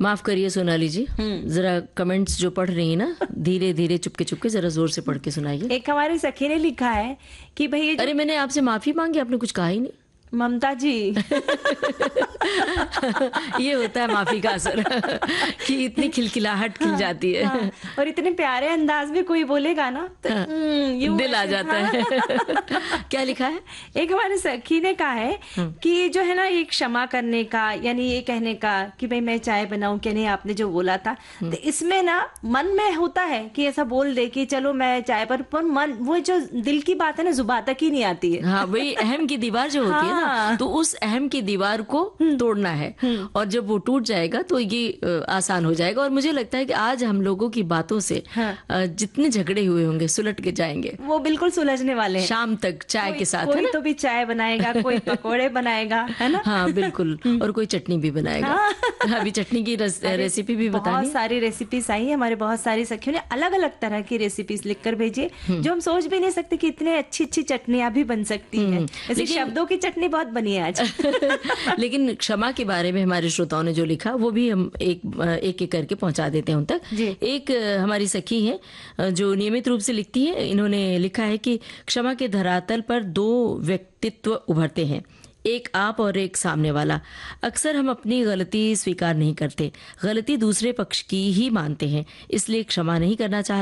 माफ करिए सोनाली जी, जरा कमेंट्स जो पढ़ रही है ना, धीरे धीरे चुपके चुपके जरा जोर से पढ़ के सुनाइए। एक हमारी सखी ने लिखा है कि भाई अरे मैंने आपसे माफी मांगी, आपने कुछ कहा ही नहीं। ममता जी ये होता है माफी का असर कि इतनी खिलखिलाहट खिल जाती है। हाँ, और इतने प्यारे अंदाज में कोई बोलेगा ना तो दिल आ जाता है। क्या लिखा है? एक हमारे सखी ने कहा है कि जो है ना, ये क्षमा करने का, यानी ये कहने का कि भाई मैं चाय बनाऊं कि नहीं, आपने जो बोला था, तो इसमें ना मन में होता है कि ऐसा बोल दे कि चलो मैं चाय पर मन, वो जो दिल की बात है ना, जुबान तक ही नहीं आती है। हाँ, वही अहम की दीवार जो होती है ना, तो उस अहम की दीवार को तोड़ना है, और जब वो टूट जाएगा तो ये आसान हो जाएगा। और मुझे लगता है कि आज हम लोगों की बातों से जितने झगड़े हुए होंगे सुलट के जाएंगे, वो बिल्कुल सुलझने वाले हैं शाम तक चाय के साथ। कोई तो भी चाय बनाएगा, कोई पकोड़े बनाएगा, है ना? हाँ बिल्कुल, और कोई चटनी भी बनाएगा। अभी चटनी की रेसिपी भी बतानी। बहुत सारी रेसिपीज आई है, हमारे बहुत सारी सखियों ने अलग अलग तरह की रेसिपीज लिखकर भेजी, जो हम सोच भी नहीं सकते कि इतने अच्छी अच्छी चटनियां भी बन सकती हैं। ऐसे शब्दों की चटनी बहुत बनी है आज। लेकिन क्षमा के बारे में हमारे श्रोताओं ने जो लिखा वो भी हम एक एक करके पहुंचा देते हैं उन तक। एक हमारी सखी है जो नियमित रूप से लिखती है, इन्होंने लिखा है कि क्षमा के धरातल पर दो व्यक्तित्व उभरते हैं, एक आप और एक सामने वाला। अक्सर हम अपनी गलती स्वीकार नहीं करते, गलती दूसरे पक्ष की ही मानते हैं, इसलिए क्षमा नहीं करना चाहते।